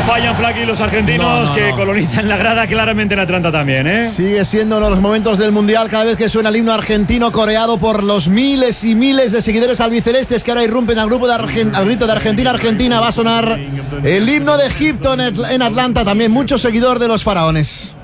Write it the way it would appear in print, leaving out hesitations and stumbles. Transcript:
fallan, Flaky, los argentinos que colonizan la grada claramente en Atlanta también, ¿eh? Sigue siendo uno de los momentos del Mundial cada vez que suena el himno argentino coreado por los miles y miles de seguidores albicelestes que ahora irrumpen al grupo al grito de Argentina, Argentina. Va a sonar el himno de Egipto en Atlanta, también mucho seguidor de los faraones.